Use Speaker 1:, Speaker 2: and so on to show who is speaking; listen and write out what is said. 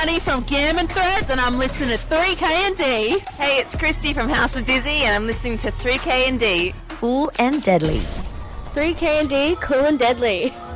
Speaker 1: Annie from Gammon Threads, and I'm listening to 3K and D.
Speaker 2: Hey, it's Christy from House of Dizzy, and I'm listening to 3K and D.
Speaker 3: Cool and deadly.
Speaker 4: 3K and D, cool and deadly.